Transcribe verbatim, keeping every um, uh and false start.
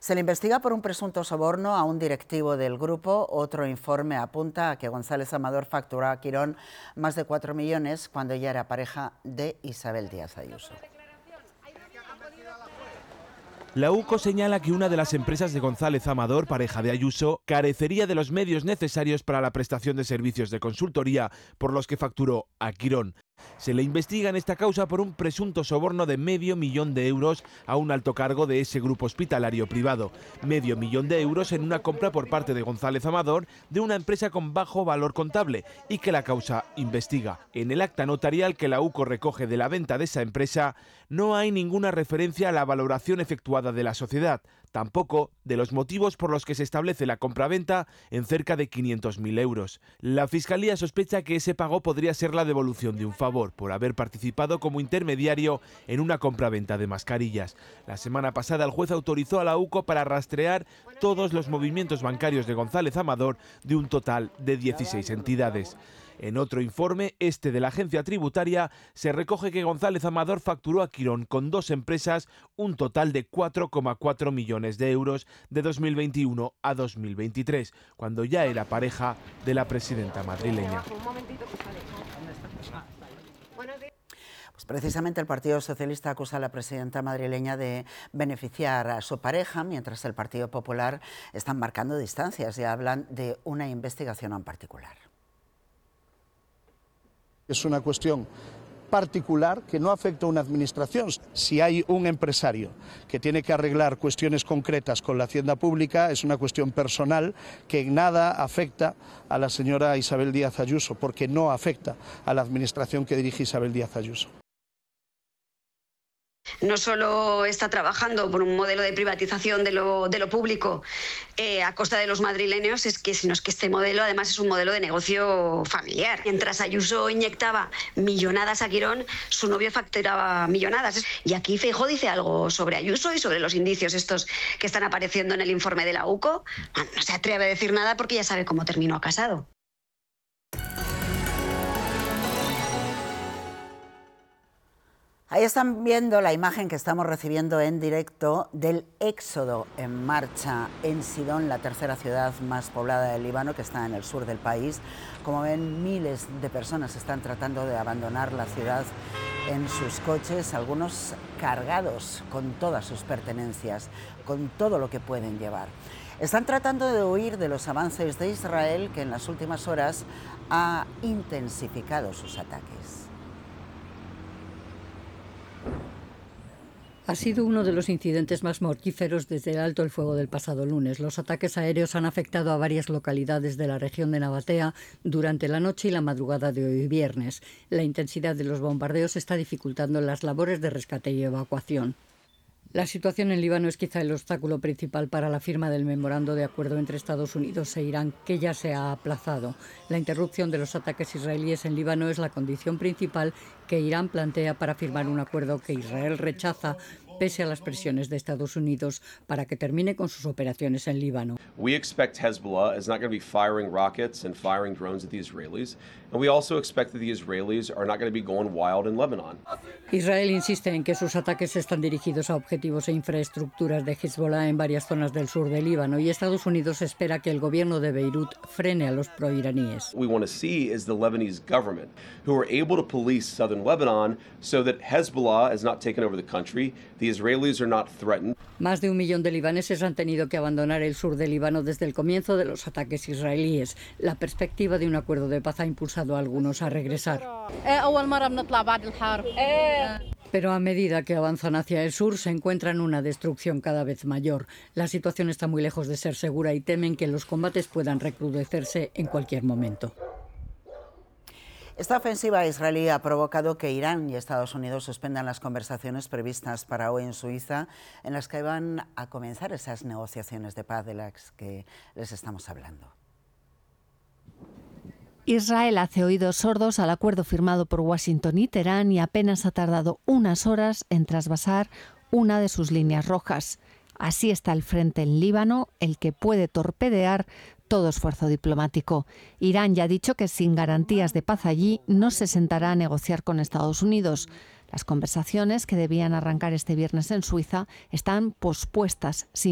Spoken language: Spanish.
Se le investiga por un presunto soborno a un directivo del grupo. Otro informe apunta a que González Amador facturó a Quirón más de cuatro millones cuando ya era pareja de Isabel Díaz Ayuso. La U C O señala que una de las empresas de González Amador, pareja de Ayuso, carecería de los medios necesarios para la prestación de servicios de consultoría por los que facturó a Quirón. Se le investiga en esta causa por un presunto soborno de medio millón de euros a un alto cargo de ese grupo hospitalario privado. Medio millón de euros en una compra por parte de González Amador de una empresa con bajo valor contable y que la causa investiga. En el acta notarial que la U C O recoge de la venta de esa empresa no hay ninguna referencia a la valoración efectuada de la sociedad, tampoco de los motivos por los que se establece la compraventa en cerca de quinientos mil euros. La Fiscalía sospecha que ese pago podría ser la devolución de un favor por haber participado como intermediario en una compraventa de mascarillas. La semana pasada el juez autorizó a la U C O para rastrear todos los movimientos bancarios de González Amador de un total de dieciséis entidades. En otro informe, este de la agencia tributaria, se recoge que González Amador facturó a Quirón con dos empresas un total de cuatro coma cuatro millones de euros de dos mil veintiuno a dos mil veintitrés, cuando ya era pareja de la presidenta madrileña. Pues precisamente el Partido Socialista acusa a la presidenta madrileña de beneficiar a su pareja, mientras el Partido Popular están marcando distancias y hablan de una investigación en particular. Es una cuestión particular que no afecta a una administración. Si hay un empresario que tiene que arreglar cuestiones concretas con la hacienda pública, es una cuestión personal que en nada afecta a la señora Isabel Díaz Ayuso, porque no afecta a la administración que dirige Isabel Díaz Ayuso. No solo está trabajando por un modelo de privatización de lo, de lo público eh, a costa de los madrileños, es que, sino es que este modelo además es un modelo de negocio familiar. Mientras Ayuso inyectaba millonadas a Quirón, su novio facturaba millonadas. Y aquí Feijóo dice algo sobre Ayuso y sobre los indicios estos que están apareciendo en el informe de la U C O. No, no se atreve a decir nada porque ya sabe cómo terminó casado. Ahí están viendo la imagen que estamos recibiendo en directo del éxodo en marcha en Sidón, la tercera ciudad más poblada del Líbano, que está en el sur del país. Como ven, miles de personas están tratando de abandonar la ciudad en sus coches, algunos cargados con todas sus pertenencias, con todo lo que pueden llevar. Están tratando de huir de los avances de Israel, que en las últimas horas ha intensificado sus ataques. Ha sido uno de los incidentes más mortíferos desde el alto el fuego del pasado lunes. Los ataques aéreos han afectado a varias localidades de la región de Nabatea durante la noche y la madrugada de hoy viernes. La intensidad de los bombardeos está dificultando las labores de rescate y evacuación. La situación en Líbano es quizá el obstáculo principal para la firma del memorando de acuerdo entre Estados Unidos e Irán, que ya se ha aplazado. La interrupción de los ataques israelíes en Líbano es la condición principal que Irán plantea para firmar un acuerdo que Israel rechaza, pese a las presiones de Estados Unidos para que termine con sus operaciones en Líbano. We expect Hezbollah is not going to be firing rockets and firing drones at the Israelis, and we also expect that the Israelis are not going to be going wild in Lebanon. Israel insiste en que sus ataques están dirigidos a objetivos e infraestructuras de Hezbollah en varias zonas del sur del Líbano, y Estados Unidos espera que el gobierno de Beirut frene a los proiraníes. What we want to see is the Lebanese government who are able to police southern Lebanon so that Hezbollah is not taken over the country. The Israelis are not threatened. Más de un millón de libaneses han tenido que abandonar el sur del Líbano desde el comienzo de los ataques israelíes. La perspectiva de un acuerdo de paz ha impulsado a algunos a regresar. Pero a medida que avanzan hacia el sur se encuentran una destrucción cada vez mayor. La situación está muy lejos de ser segura y temen que los combates puedan recrudecerse en cualquier momento. Esta ofensiva israelí ha provocado que Irán y Estados Unidos suspendan las conversaciones previstas para hoy en Suiza, en las que van a comenzar esas negociaciones de paz de las que les estamos hablando. Israel hace oídos sordos al acuerdo firmado por Washington y Teherán y apenas ha tardado unas horas en trasvasar una de sus líneas rojas. Así está el frente en Líbano, el que puede torpedear todo esfuerzo diplomático. Irán ya ha dicho que sin garantías de paz allí no se sentará a negociar con Estados Unidos. Las conversaciones, que debían arrancar este viernes en Suiza, están pospuestas sin